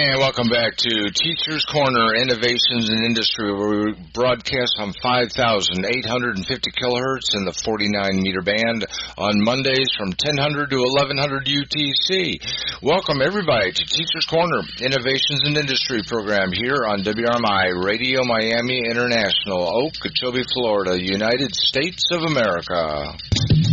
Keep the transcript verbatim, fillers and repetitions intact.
And welcome back to Teachers Corner Innovations in Industry, where we broadcast on five thousand eight hundred fifty kilohertz in the forty-nine meter band on Mondays from ten hundred to eleven hundred U T C. Welcome, everybody, to Teachers Corner Innovations in Industry program here on W R M I Radio Miami International, Okeechobee, Florida, United States of America.